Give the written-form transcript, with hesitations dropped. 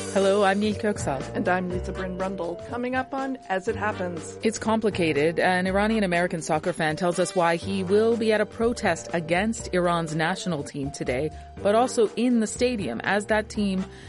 Hello, I'm Neil Kirksall. And I'm Lisa Bryn Rundle. Coming up on As It Happens. It's complicated. An Iranian-American soccer fan tells us why he will be at a protest against Iran's national team today, but also in the stadium as that team